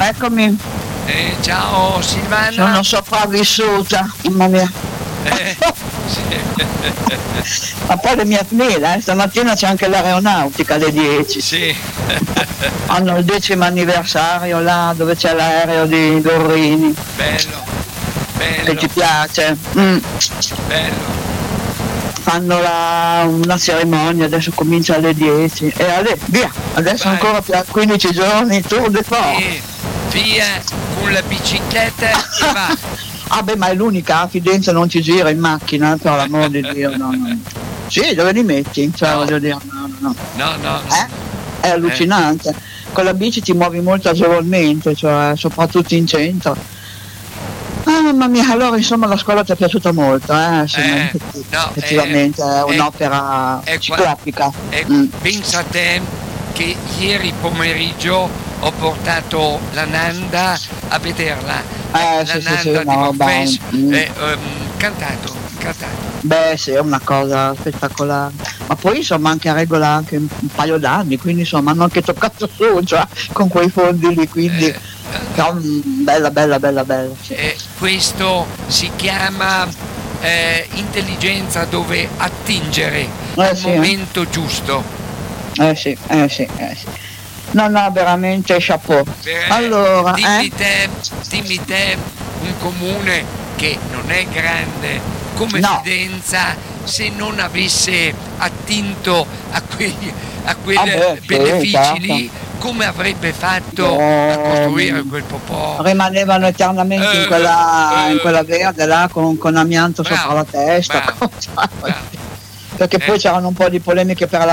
Eccomi. Ciao Silvana. Sono sopravvissuta, mamma mia. Sì. Ma poi le mie file, stamattina c'è anche l'aeronautica alle 10. Sì. Hanno il 10° anniversario là dove c'è l'aereo di Dorrini. Bello. Che ci piace. Bello. Fanno una cerimonia, adesso comincia alle 10 e via, adesso vai. Ancora per 15 giorni Tour de France. Via con la bicicletta e va. Ah beh, ma è l'unica, a Fidenza non ci gira in macchina, per l'amor di Dio, no. Sì, dove li metti? Cioè, No. voglio dire, no. È allucinante. Con la bici ti muovi molto agevolmente, cioè, soprattutto in centro. Ah, mamma mia, allora insomma la scuola ti è piaciuta molto, sì, effettivamente è un'opera ciclopica. Pensa a te che ieri pomeriggio ho portato la Nanda a vederla. La Nanda di Morfès, cantato. Beh sì, è una cosa spettacolare. Ma poi insomma anche a regola anche un paio d'anni, quindi insomma hanno anche toccato su, cioè, con quei fondi lì, quindi bella. Sì. Questo si chiama intelligenza, dove attingere al momento giusto. Sì. No, veramente chapeau. Allora, dimmi te un comune che non è grande come Fidenza, se non avesse attinto a quei benefici lì, come avrebbe fatto a costruire quel popò? Rimanevano eternamente in quella verde là con amianto sopra la testa. Perché poi c'erano un po' di polemiche per la